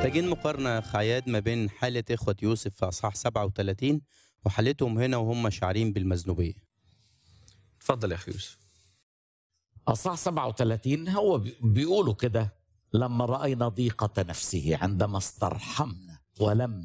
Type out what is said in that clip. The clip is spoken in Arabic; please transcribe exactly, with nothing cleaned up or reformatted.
محتاجين مقارنة خياد ما بين حالة إخوة يوسف في أصحاح سبعة وثلاثين وحالتهم هنا وهم شاعرين بالمذنوبية. اتفضل يا اخي يوسف. أصح سبعة وثلاثين هو بي- بيقولوا كده: لما رأينا ضيقة نفسه عندما استرحمنا ولم